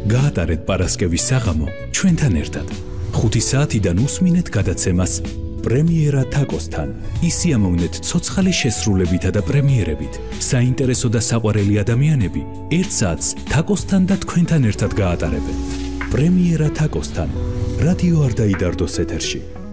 გაატარეთ პარასკევის საღამო ჩვენთან ერთად. 5 საათიდან უსმინეთ გადაცემას პრემიერა თაკოსთან. ისიამოვნეთ ცოცხალი შესრულებითა და პრემიერებით. საინტერესო და საყვარელი ადამიანები 1 საათს თაკოსთან და თქვენთან ერთად გაატარებენ. პრემიერა თაკოსთან. რადიო არ დაიდარდოს ეთერში.